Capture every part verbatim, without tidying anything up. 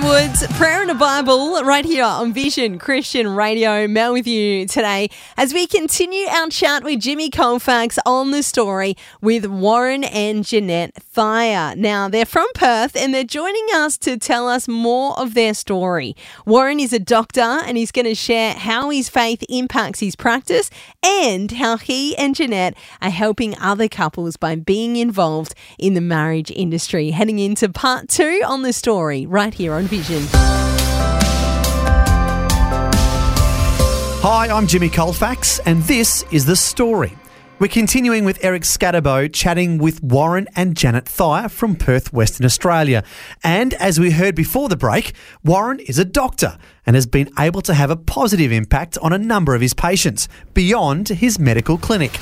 Woods, Prayer and a Bible, right here on Vision Christian Radio. Mel with you today as we continue our chat with Jimmy Colfax on the story with Warren and Jeanette Thayer. Now, they're from Perth and they're joining us to tell us more of their story. Warren is a doctor and he's going to share how his faith impacts his practice and how he and Jeanette are helping other couples by being involved in the marriage industry. Heading into part two on the story right here on Vision. Hi, I'm Jimmy Colfax, and this is The Story. We're continuing with Eric Scatterbo chatting with Warren and Janet Thayer from Perth, Western Australia. And as we heard before the break, Warren is a doctor and has been able to have a positive impact on a number of his patients beyond his medical clinic.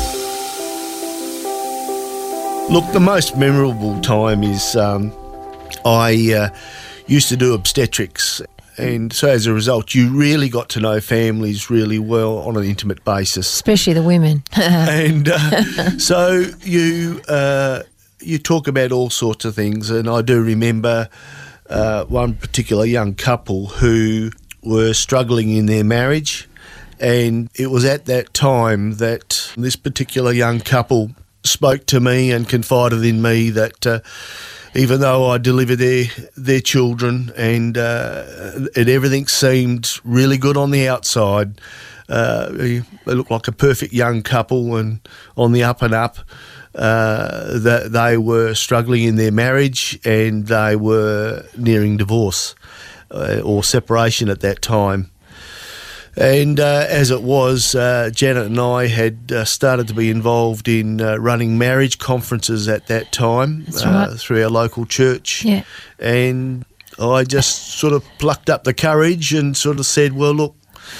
Look, the most memorable time is um, I uh, used to do obstetrics, and so as a result you really got to know families really well on an intimate basis. Especially the women. and uh, so you uh, you talk about all sorts of things, and I do remember uh, one particular young couple who were struggling in their marriage, and it was at that time that this particular young couple spoke to me and confided in me that uh, even though I delivered their their children and uh, and everything seemed really good on the outside, uh, they looked like a perfect young couple and on the up and up, uh, that they were struggling in their marriage and they were nearing divorce uh, or separation at that time. And uh, as it was, uh, Janet and I had uh, started to be involved in uh, running marriage conferences at that time. That's uh, right. Through our local church. Yeah. And I just sort of plucked up the courage and sort of said, well, look,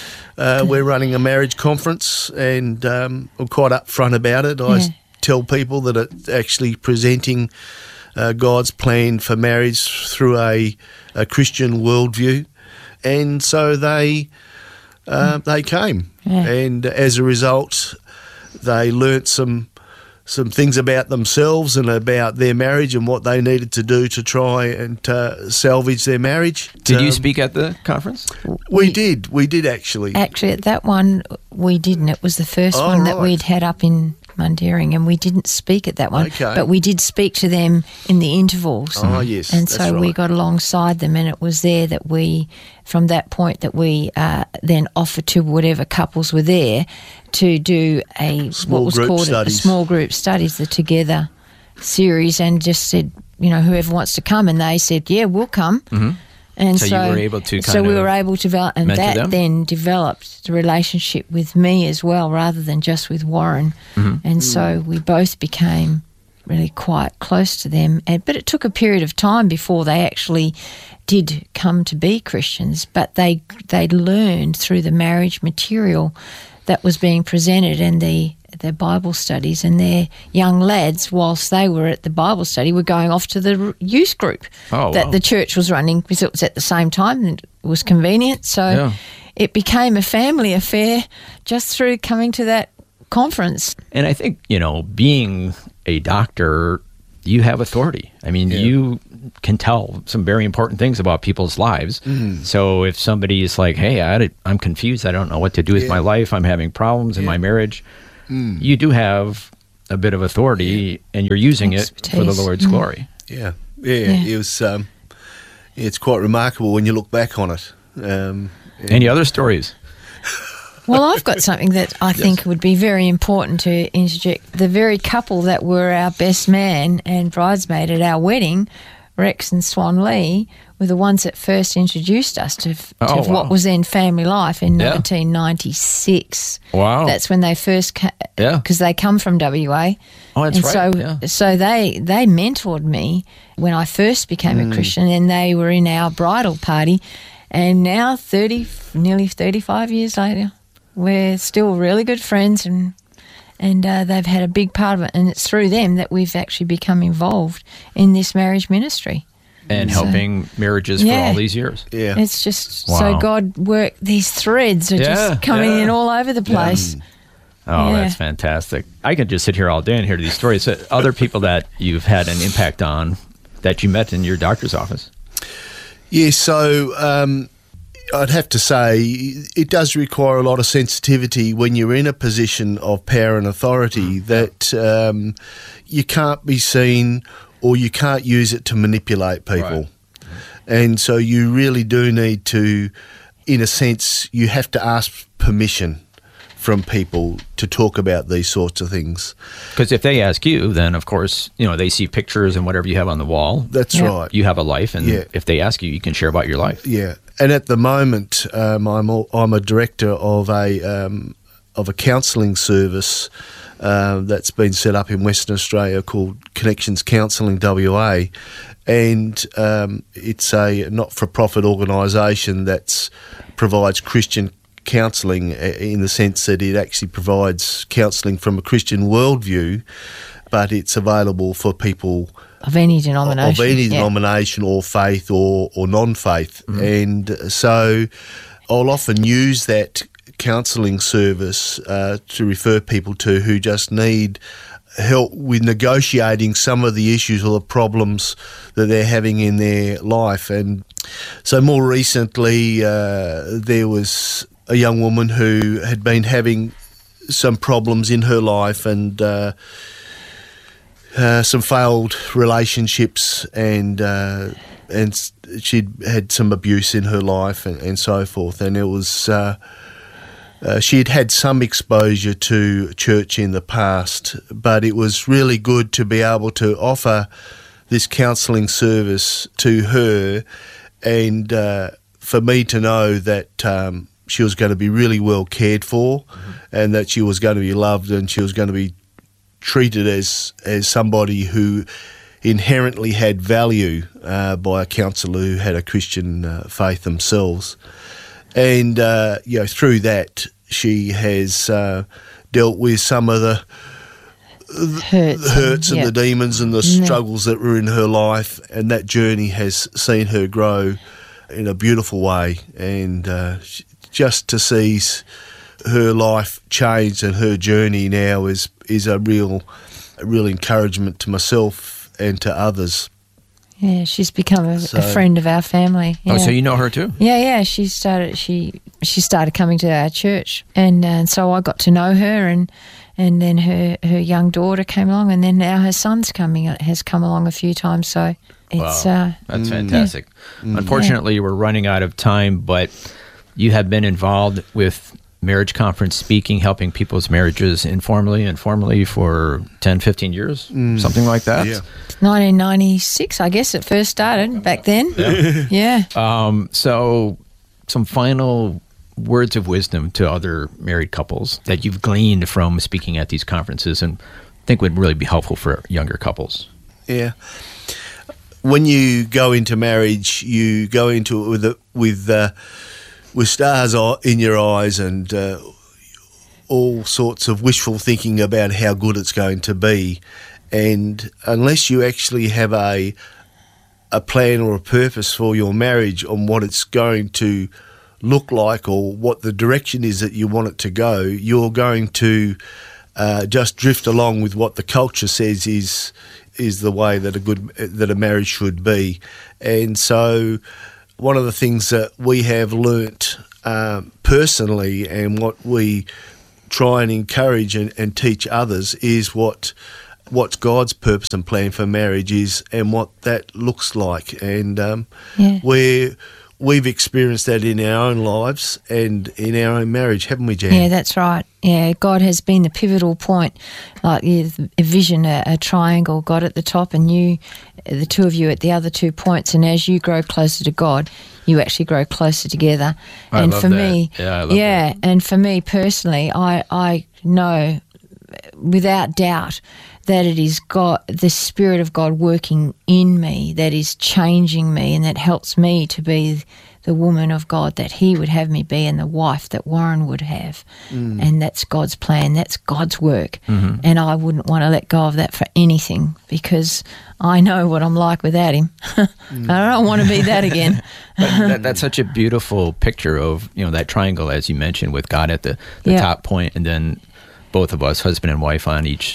uh, we're running a marriage conference, and um, I'm quite upfront about it. I Yeah. tell people that it's actually presenting uh, God's plan for marriage through a, a Christian worldview. And so they... Uh, they came, Yeah. and as a result, they learnt some some things about themselves and about their marriage and what they needed to do to try and uh, salvage their marriage. Did you Um, speak at the conference? We did, we did actually. Actually, at that one, we didn't. It was the first Oh, one that right. we'd had up in Mundaring, and we didn't speak at that one. Okay. But we did speak to them in the intervals. Oh, yes, And that's so we right. got alongside them, and it was there that we, from that point, that we uh, then offered to whatever couples were there to do a Small what was group called a, a studies. small group studies, the Together series, and just said, you know, whoever wants to come, and they said, yeah, we'll come. Mm-hmm. And So so, you were able to so kind we of were able to develop, and mentor that them? then developed the relationship with me as well, rather than just with Warren. Mm-hmm. And so we both became really quite close to them. And, but it took a period of time before they actually did come to be Christians. But they they learned through the marriage material that was being presented and the their Bible studies, and their young lads, whilst they were at the Bible study, were going off to the youth group Oh, that wow. the church was running, because it was at the same time and it was convenient. So Yeah. it became a family affair just through coming to that conference. And I think, you know, being a doctor, you have authority. I mean, Yeah. you can tell some very important things about people's lives. Mm. So if somebody is like, hey, I, I'm confused, I don't know what to do with Yeah. my life, I'm having problems in Yeah. my marriage, Mm. you do have a bit of authority, and you're using it for the Expertise. Lord's Mm. glory. Yeah, yeah, Yeah. it was. Um, it's quite remarkable when you look back on it. Um, Any other stories? Well, I've got something that I think would be very important to interject. The very couple that were our best man and bridesmaid at our wedding, Rex and Swan Lee, were the ones that first introduced us to, to Oh, wow. what was then family life in Yeah. nineteen ninety-six. Wow. That's when they first came, Yeah. because they come from W A. Oh, that's and right, So, yeah. so they they mentored me when I first became Mm. a Christian, and they were in our bridal party. And now, thirty, nearly thirty-five years later, we're still really good friends, and and uh, they've had a big part of it. And it's through them that we've actually become involved in this marriage ministry. And So- helping marriages Yeah. for all these years. yeah, It's just Wow. so God worked, these threads are Yeah, just coming yeah. in all over the place. Oh, Yeah. that's fantastic. I could just sit here all day and hear these stories. So other people that you've had an impact on that you met in your doctor's office. Yeah, so um, I'd have to say it does require a lot of sensitivity when you're in a position of power and authority that um, you can't be seen or you can't use it to manipulate people. Right. And so you really do need to, in a sense, you have to ask permission from people to talk about these sorts of things. Because if they ask you, then of course, you know, they see pictures and whatever you have on the wall. That's yeah. right. You have a life, and yeah. if they ask you, you can share about your life. Yeah, and at the moment, um, I'm all, I'm a director of a um, of a counselling service uh, that's been set up in Western Australia called Connections Counselling W A, and um, it's a not-for-profit organisation that provides Christian counselling in the sense that it actually provides counselling from a Christian worldview, but it's available for people of any denomination, of any yeah. denomination or faith or, or non-faith. Mm-hmm. And so I'll often use that counselling service uh, to refer people to who just need help with negotiating some of the issues or the problems that they're having in their life. And so more recently uh, there was a young woman who had been having some problems in her life and uh, uh, some failed relationships, and uh, and she'd had some abuse in her life and, and so forth. And it was uh, uh, she had had some exposure to church in the past, but it was really good to be able to offer this counselling service to her, and uh, for me to know that Um, she was going to be really well cared for, mm-hmm. and that she was going to be loved, and she was going to be treated as as somebody who inherently had value uh, by a counsellor who had a Christian uh, faith themselves. And uh, you know, through that, she has uh, dealt with some of the hurts, the hurts and, and the demons and the yeah. struggles that were in her life, and that journey has seen her grow in a beautiful way. And uh, she, just to see her life change and her journey now is is a real a real encouragement to myself and to others. Yeah, she's become a, So- a friend of our family. Yeah. Oh, so you know her too? Yeah, yeah. She started. She she started coming to our church, and, uh, and so I got to know her, and and then her, her young daughter came along, and then now her son's coming has come along a few times. So it's Wow. uh, That's fantastic. Unfortunately, we're running out of time, but you have been involved with marriage conference speaking, helping people's marriages informally and formally for ten, fifteen years, something like that. Yeah. nineteen ninety-six, I guess it first started back then. Yeah. yeah. Um, so some final words of wisdom to other married couples that you've gleaned from speaking at these conferences and think would really be helpful for younger couples. Yeah. When you go into marriage, you go into it with a, with uh, with stars o- in your eyes and uh, all sorts of wishful thinking about how good it's going to be, and unless you actually have a a plan or a purpose for your marriage on what it's going to look like or what the direction is that you want it to go, you're going to uh, just drift along with what the culture says is is the way that a good that a marriage should be. And so one of the things that we have learnt um, personally, and what we try and encourage and, and teach others, is what what God's purpose and plan for marriage is, and what that looks like. And um, Yeah. we're we've experienced that in our own lives and in our own marriage, haven't we, Jan? Yeah, that's right. Yeah, God has been the pivotal point, like yeah, a vision, a, a triangle, God at the top and you, the two of you at the other two points. And as you grow closer to God, you actually grow closer together. I and love for that. me, Yeah, I love yeah, and for me personally, I I know without doubt that it is God, the Spirit of God working in me, that is changing me, and that helps me to be the woman of God that He would have me be, and the wife that Warren would have. Mm. And that's God's plan. That's God's work. Mm-hmm. And I wouldn't want to let go of that for anything, because I know what I'm like without Him. mm. I don't want to be that again. that, that, that's such a beautiful picture of, you know, that triangle, as you mentioned, with God at the, the Yeah. top point, and then both of us, husband and wife, on each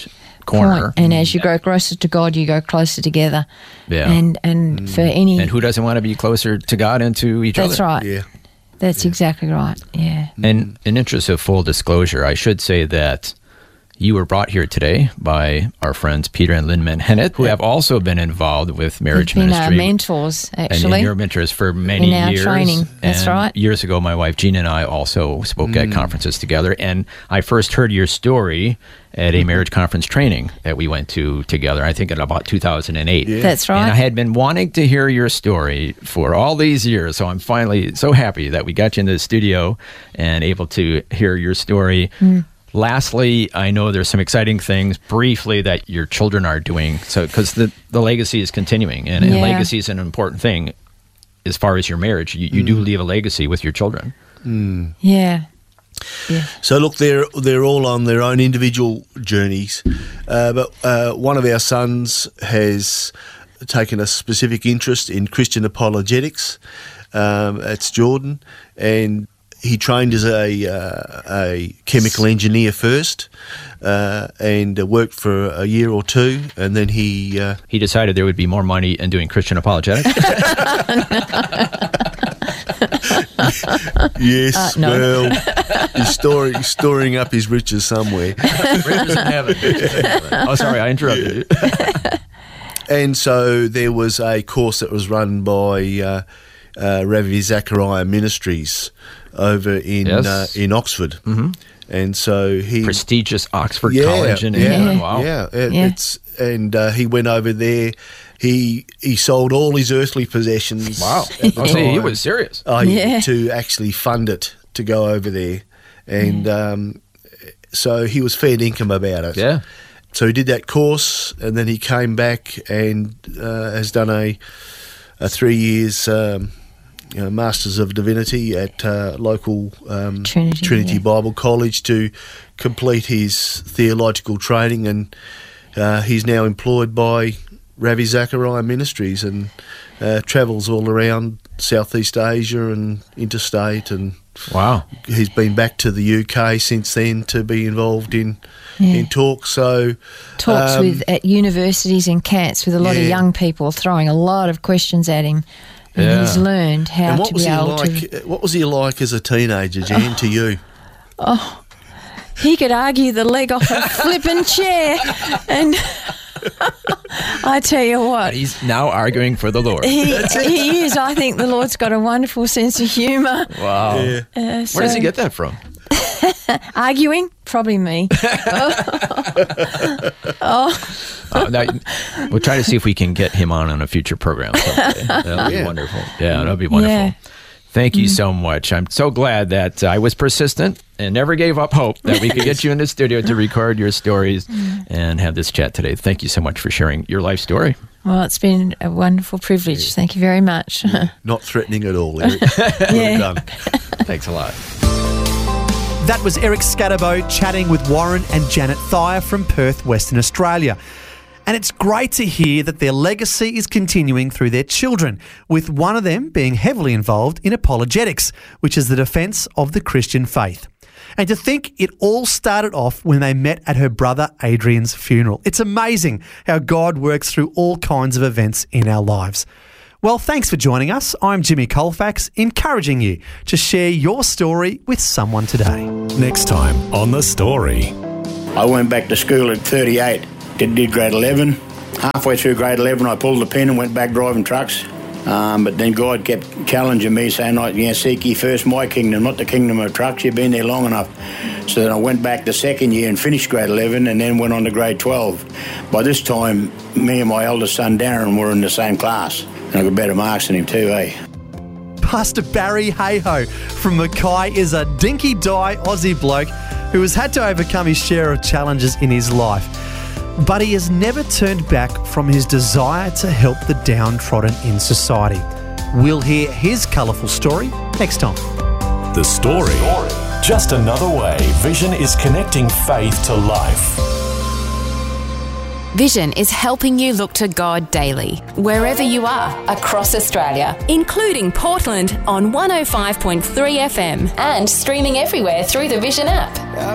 corner. And as you grow closer to God, you go closer together. Yeah. And and for any... And who doesn't want to be closer to God and to each That's other? right. Yeah. That's exactly right, yeah. And in interest of full disclosure, I should say that you were brought here today by our friends Peter and Lynn Menhennet, who have also been involved with marriage They've been ministry. our mentors, actually. And, and your mentors for many In our years. training, that's And right. Years ago, my wife Gina and I also spoke at conferences together. And I first heard your story at a marriage conference training that we went to together, I think in about two thousand eight. Yeah. That's right. And I had been wanting to hear your story for all these years, so I'm finally so happy that we got you in the studio and able to hear your story. Mm. Lastly, I know there's some exciting things briefly that your children are doing, so because the, the legacy is continuing, and, and Yeah. legacy is an important thing as far as your marriage. You, you do leave a legacy with your children. Yeah. Yeah. So look, they're they're all on their own individual journeys, uh, but uh, one of our sons has taken a specific interest in Christian apologetics. Um, it's Jordan, and he trained as a uh, a chemical engineer first, uh, and uh, worked for a year or two, and then he uh, He decided there would be more money in doing Christian apologetics. yes, Uh, no. well, he's storing storing up his riches somewhere. Riches in heaven. Oh, sorry, I interrupted you. And so there was a course that was run by uh, uh, Ravi Zachariah Ministries over in Yes. uh, in Oxford, mm-hmm. and so he Prestigious Oxford yeah, College in yeah, England. Wow. yeah, it- Yeah. it's and uh, he went over there. He he sold all his earthly possessions. Wow. at the Oh, see, he time, was serious. uh, Yeah. to actually fund it to go over there, and um, so he was fair income about it. Yeah. So he did that course, and then he came back and uh, has done a a three years um, you know, Masters of Divinity at uh, local um, Trinity, yeah. Bible College to complete his theological training, and uh, he's now employed by Ravi Zachariah Ministries and uh, travels all around Southeast Asia and interstate, and Wow. he's been back to the U K since then to be involved in Yeah. in talks. So Talks um, with at universities and cats with a lot of yeah. young people throwing a lot of questions at him. And Yeah. he's learned how and what to was be he able like? to... What was he like as a teenager, Jan, to you? He could argue the leg off a flippin' chair. And I tell you what, He's now arguing for the Lord. he, he is. I think the Lord's got a wonderful sense of humour. Wow. Yeah. Uh, Where does so he get that from? arguing? Probably me. Uh, now, we'll try to see if we can get him on on a future program someday. That'll be Yeah. wonderful. Yeah, that'll be wonderful. Yeah. Thank you so much. I'm so glad that I was persistent and never gave up hope that we could get you in the studio to record your stories and have this chat today. Thank you so much for sharing your life story. Well, it's been a wonderful privilege. Thank you very much. Not threatening at all, Eric. Well Yeah. done. Thanks a lot. That was Eric Scatterbo chatting with Warren and Janet Thayer from Perth, Western Australia. And it's great to hear that their legacy is continuing through their children, with one of them being heavily involved in apologetics, which is the defence of the Christian faith. And to think it all started off when they met at her brother Adrian's funeral. It's amazing how God works through all kinds of events in our lives. Well, thanks for joining us. I'm Jimmy Colfax, encouraging you to share your story with someone today. Next time on The Story. I went back to school at thirty-eight, did, did grade eleven. Halfway through grade eleven, I pulled the pin and went back driving trucks. Um, but then God kept challenging me, saying, like, yeah, seek ye first my kingdom, not the kingdom of trucks. You've been there long enough. So then I went back the second year and finished grade eleven and then went on to grade twelve. By this time, me and my eldest son, Darren, were in the same class. And I got better marks than him too, eh? Pastor Barry Hayho from Mackay is a dinky-die Aussie bloke who has had to overcome his share of challenges in his life. But he has never turned back from his desire to help the downtrodden in society. We'll hear his colourful story next time. The Story. Just another way Vision is connecting faith to life. Vision is helping you look to God daily, wherever you are, across Australia, including Portland on one oh five point three F M and streaming everywhere through the Vision app.